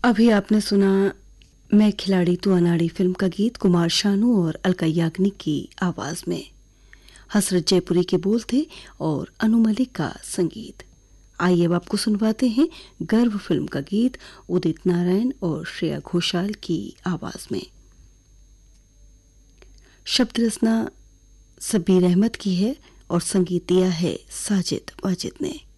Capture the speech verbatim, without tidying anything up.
अभी आपने सुना मैं खिलाड़ी तू अनाड़ी फिल्म का गीत कुमार शानू और अलका याग्निक की आवाज में। हसरत जयपुरी के बोल थे और अनु मलिक का संगीत। आइए अब आपको सुनवाते हैं गर्व फिल्म का गीत उदित नारायण और श्रेया घोषाल की आवाज में। शब्द रचना सबीर अहमद की है और संगीत दिया है साजिद वाजिद ने।